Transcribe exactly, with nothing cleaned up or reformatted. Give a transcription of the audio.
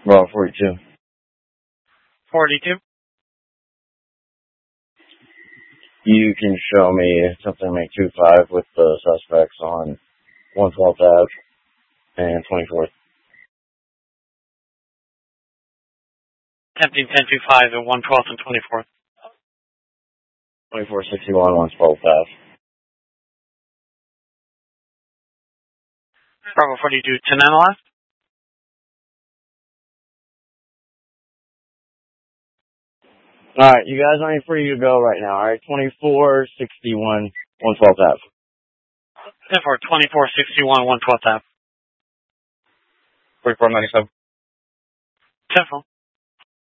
Bravo forty-two. forty-two. You can show me something make two five with the suspects on one twelfth Ave and twenty-fourth. Attempting ten two five at one twelfth and twenty-fourth. twenty-four sixty-one, one twelfth Ave. Bravo forty-two, ten analyzed. Alright, you guys are free to go right now, alright? twenty-four sixty-one, one twelfth Ave. ten four, twenty-four sixty-one, one twelfth Ave. forty-four ninety-seven. ten four.